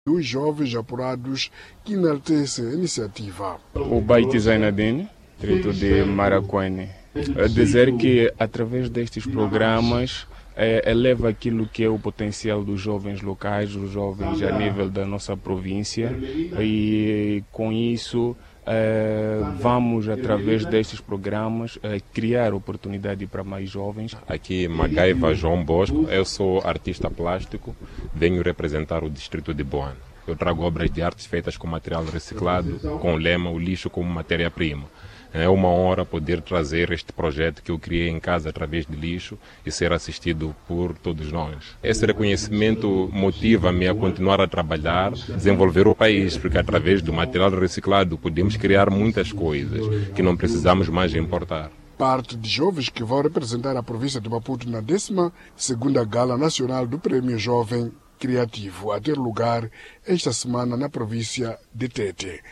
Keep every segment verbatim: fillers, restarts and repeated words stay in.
dos jovens apurados que enaltecem a iniciativa. O Baiti Zainadine, distrito de Maracuene, a dizer que através destes programas é, eleva aquilo que é o potencial dos jovens locais, dos jovens a nível da nossa província, e com isso é, vamos, através destes programas, é, criar oportunidade para mais jovens. Aqui, Magaiva João Bosco, eu sou artista plástico, venho representar o distrito de Boana. Eu trago obras de artes feitas com material reciclado, com o lema "o lixo como matéria-prima". É uma honra poder trazer este projeto que eu criei em casa através de lixo e ser assistido por todos nós. Esse reconhecimento motiva-me a continuar a trabalhar, desenvolver o país, porque através do material reciclado podemos criar muitas coisas que não precisamos mais importar. Parte de jovens que vão representar a província de Maputo na décima segunda Gala Nacional do Prêmio Jovem Criativo, a ter lugar esta semana na província de Tete.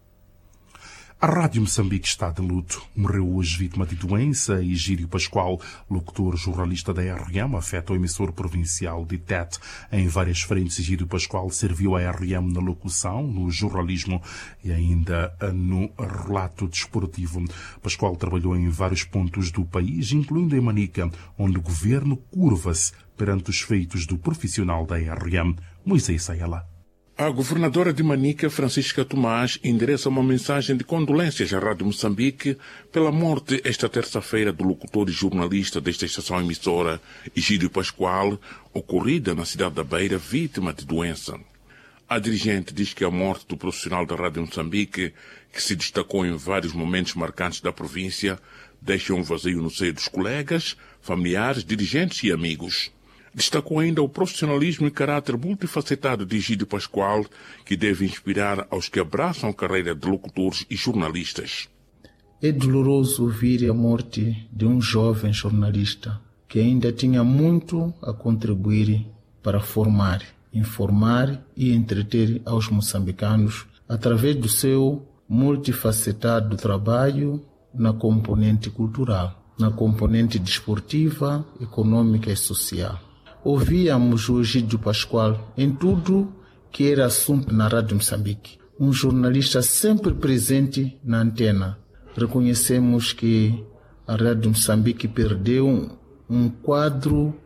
A Rádio Moçambique está de luto. Morreu hoje vítima de doença. Egídio Pascoal, locutor jornalista da R M, afeta o emissor provincial de Tete. Em várias frentes, Egídio Pascoal serviu a R M na locução, no jornalismo e ainda no relato desportivo. Pascoal trabalhou em vários pontos do país, incluindo em Manica, onde o governo curva-se perante os feitos do profissional da R M, Moisés Sayala. A governadora de Manica, Francisca Tomás, endereça uma mensagem de condolências à Rádio Moçambique pela morte esta terça-feira do locutor e jornalista desta estação emissora, Egídio Pascoal, ocorrida na cidade da Beira, vítima de doença. A dirigente diz que a morte do profissional da Rádio Moçambique, que se destacou em vários momentos marcantes da província, deixa um vazio no seio dos colegas, familiares, dirigentes e amigos. Destacou ainda o profissionalismo e caráter multifacetado de Egídio Pascoal, que deve inspirar aos que abraçam a carreira de locutores e jornalistas. É doloroso ouvir a morte de um jovem jornalista que ainda tinha muito a contribuir para formar, informar e entreter aos moçambicanos através do seu multifacetado trabalho na componente cultural, na componente desportiva, econômica e social. Ouvíamos o Egídio Pascoal em tudo que era assunto na Rádio Moçambique. Um jornalista sempre presente na antena. Reconhecemos que a Rádio Moçambique perdeu um quadro,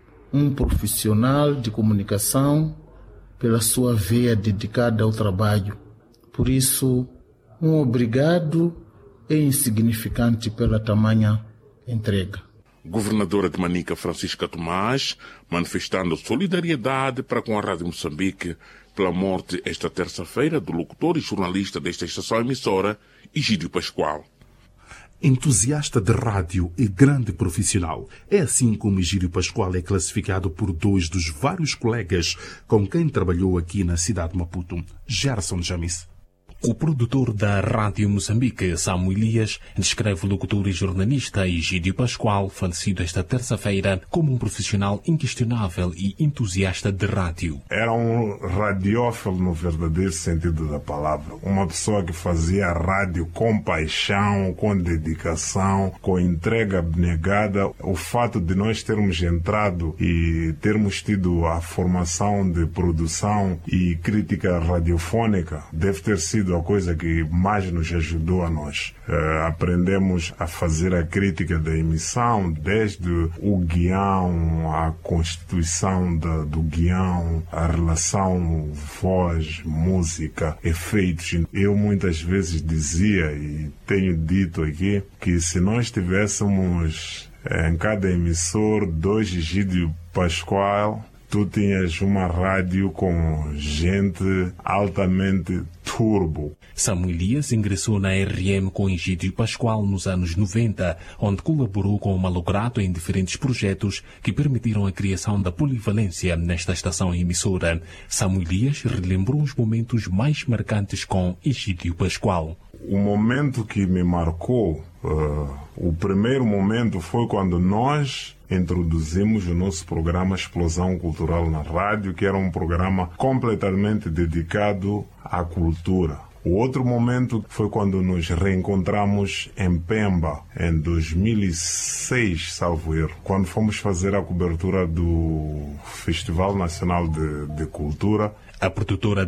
um profissional de comunicação pela sua veia dedicada ao trabalho. Por isso, um obrigado é insignificante pela tamanha entrega. Governadora de Manica, Francisca Tomás, manifestando solidariedade para com a Rádio Moçambique pela morte esta terça-feira do locutor e jornalista desta estação emissora, Egídio Pascoal. Entusiasta de rádio e grande profissional. É assim como Egídio Pascoal é classificado por dois dos vários colegas com quem trabalhou aqui na cidade de Maputo. Gerson Jamis. O produtor da Rádio Moçambique, Samuel Elias, descreve o locutor e jornalista Egídio Pascoal, falecido esta terça-feira, como um profissional inquestionável e entusiasta de rádio. Era um radiófilo no verdadeiro sentido da palavra. Uma pessoa que fazia rádio com paixão, com dedicação, com entrega abnegada. O fato de nós termos entrado e termos tido a formação de produção e crítica radiofônica deve ter sido a coisa que mais nos ajudou a nós. Uh, aprendemos a fazer a crítica da emissão, desde o guião, a constituição da, do guião, a relação voz, música, efeitos. Eu muitas vezes dizia, e tenho dito aqui, que se nós tivéssemos em cada emissor dois Egídio Pascoal, tu tinhas uma rádio com gente altamente turbo. Samuel Elias ingressou na R M com Egídio Pascoal nos anos noventa, onde colaborou com o Malogrado em diferentes projetos que permitiram a criação da polivalência nesta estação emissora. Samuel Elias relembrou os momentos mais marcantes com Egídio Pascoal. O momento que me marcou, uh, o primeiro momento foi quando nós introduzimos o nosso programa Explosão Cultural na rádio, que era um programa completamente dedicado à cultura. O outro momento foi quando nos reencontramos em Pemba, em dois mil e seis, salvo erro, quando fomos fazer a cobertura do Festival Nacional de, de Cultura. A produtora